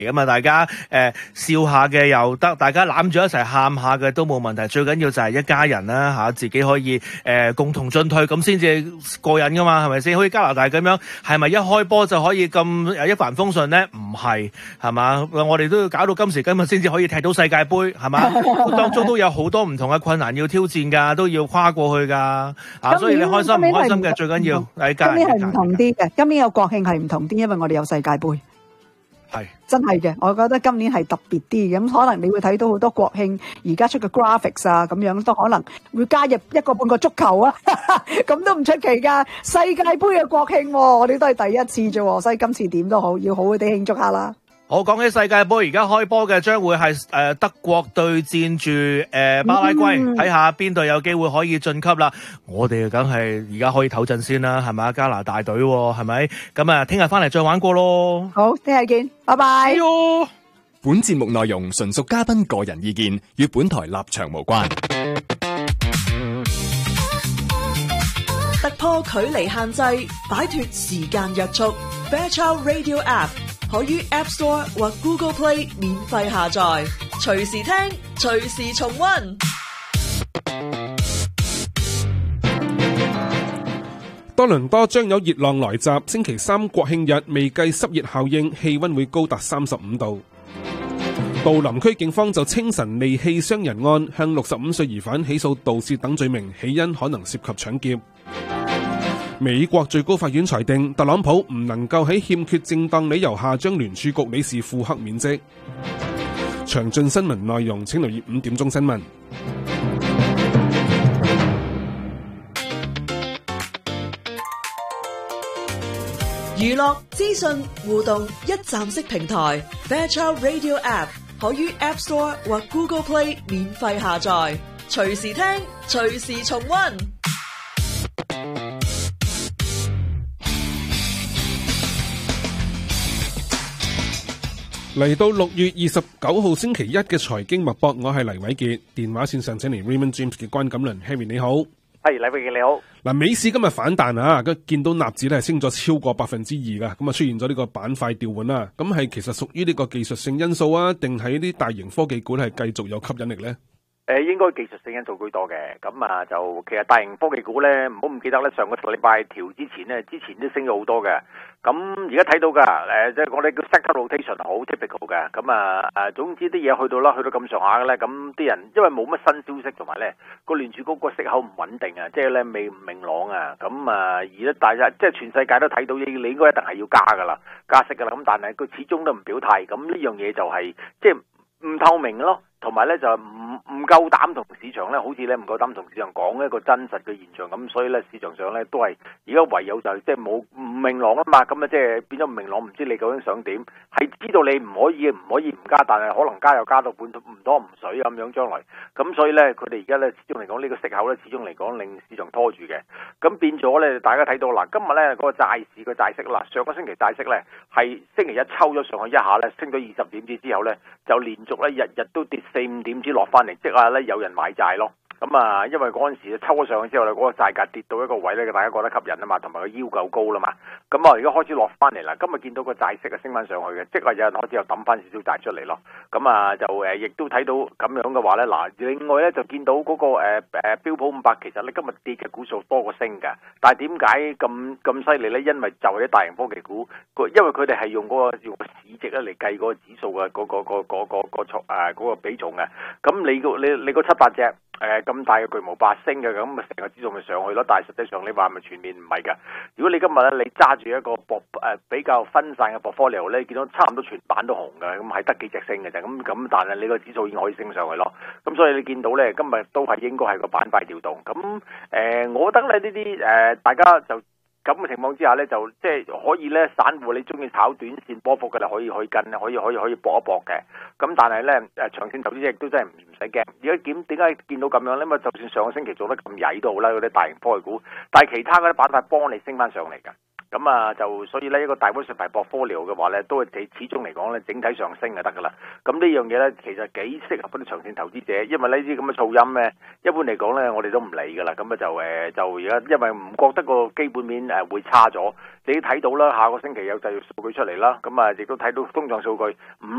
咁啊，大家笑下嘅又得，大家攬住一齊喊下嘅都冇問題。最緊要就係一家人啦嚇，自己可以共同進退，咁先至過癮噶嘛，係咪先？好似加拿大咁樣，係咪一開波就可以咁一帆風順咧？唔係，係嘛？我哋都要搞到今時今日先至可以踢到世界盃，係嘛？當中都有好多唔同嘅困難要挑戰㗎，都要跨過去㗎。啊，所以你開心唔開心嘅最緊要係家人。 今年係唔同啲嘅，今年有國慶係唔同啲，因為我哋有世界盃。 係真係嘅，我覺得今年係特別啲嘅，咁可能你會睇到好多國慶而家出嘅 graphics 啊，咁樣都可能會加入一個半個足球啊，咁都唔出奇噶。世界盃嘅國慶，我哋都係第一次啫，所以今次點都好，要好好地慶祝下啦。 我講起世界盃，而家開波嘅將會係德國對戰住巴拉圭，睇下邊隊有機會可以晉級啦。我哋梗係而家可以唞陣先啦，係咪？加拿大隊係咪？咁啊，聽日翻嚟再玩過咯。 好，聽日見，拜拜。 本節目內容純屬嘉賓個人意見，與本台立場無關。 突破距離限制，擺脫時間約束。Fairchild Radio App 可於 App Store 或 Google Play 免費下載，隨時聽，隨時重溫。 多倫多將有熱浪來襲，星期三國慶日未計濕熱效應，氣溫會高達35度。杜林區警方就清晨利器傷人案向65歲疑犯起訴盜竊等罪名，起因可能涉及搶劫。美國最高法院裁定特朗普唔能夠喺欠缺正當理由下將聯儲局理事庫克免職。詳盡新聞內容請留意5點鐘新聞。 娛樂資訊互動一站式平台 Fairchild Radio App 可於 App Store 或 Google Play 免費下載，隨時聽，隨時重溫。 嚟到6月29號星期一嘅財經脈搏，我係黎偉傑，電話線上請嚟 Raymond James 嘅關錦麟 Harry 你好。 係黎偉傑你好。 嗱，美市今日反彈啊，見到納指咧係升咗超過2%噶，咁啊出現咗呢個板塊調換啦。咁係其實屬於呢個技術性因素啊，定係啲大型科技股係繼續有吸引力咧？ 應該技術性因素居多嘅，咁啊就其實大型科技股咧，唔好唔記得咧，上個禮拜調之前咧，之前都升咗好多嘅。咁而家睇到㗎，即係我哋叫 sector rotation 好 typical 嘅。咁啊總之啲嘢去到咁上下嘅咧，咁啲人因為冇乜新消息，同埋咧個聯儲局個息口唔穩定啊，即係咧未唔明朗啊。咁啊而咧大家即係全世界都睇到你應該一定係要加㗎啦，加息㗎啦。咁但係佢始終都唔表態，咁呢樣嘢就係即係唔透明咯。同埋咧就唔夠膽同市場咧，好似咧唔夠膽同市場講一個真實嘅現象咁，所以咧市場上咧都係而家唯有就係即係冇唔明朗啊嘛，咁啊即係變咗唔明朗，唔知你究竟想點？係知道你唔可以唔加，但係可能加又加到半唔多唔水咁樣將來，咁所以咧佢哋而家咧始終嚟講呢個息口咧始終嚟講令市場拖住嘅，咁變咗咧大家睇到嗱，今日咧嗰個債市個債息啦，上個星期債息咧係星期一抽咗上去一下咧，升咗20點子之後咧就連續咧日日都跌4-5點子落翻嚟，即係咧有人買債咯。咁啊，因為嗰陣時抽咗上去之後咧，嗰個債價跌到一個位咧，大家覺得吸引啊嘛，同埋個腰夠高啦嘛。咁啊，而家開始落翻嚟啦。今日見到個債息啊升翻上去嘅，即係有人開始又抌翻少少債出嚟咯。咁啊，就亦都睇到咁樣嘅話咧，嗱，另外咧就見到嗰個標普500其實咧今日跌嘅股數多過升嘅，但係點解咁犀利咧？因為就係啲大型科技股，因為佢哋係用個市值咧嚟計嗰個指數嘅嗰個比重嘅。咁你個7-8隻。咁大嘅巨無霸升嘅，咁咪成個指數咪上去咯？但係實際上你話係咪全面唔係㗎？如果你今日咧你揸住一個比較分散嘅 portfolio 咧，見到差唔多全版都紅嘅，咁係得幾隻升嘅啫。咁但係你個指數已經可以升上去咯。咁所以你見到咧今日都係應該係個板塊調動。咁我覺得咧呢啲大家就。咁嘅情況之下咧，就即係可以咧，散戶你中意炒短線波幅嘅啦，可以跟，可以搏一搏嘅。咁但係咧，長線投資者亦都真係唔使驚。而家點解見到咁樣咧？因為就算上個星期做得咁曳都好啦，嗰啲大型科技股，但係其他嗰啲板塊幫你升翻上嚟㗎。 咁啊就所以呢，一個大溫信牌 portfolio 嘅話呢，都係始終嚟講呢，整體上升就得噶啦。咁呢樣嘢呢，其實幾適合嗰啲長線投資者，因為呢啲咁嘅噪音呢，一般嚟講呢，我哋都唔理噶啦。咁啊就而家因為唔覺得個基本面會差咗，你睇到啦，下個星期有就業數據出嚟啦，咁啊亦都睇到通脹數據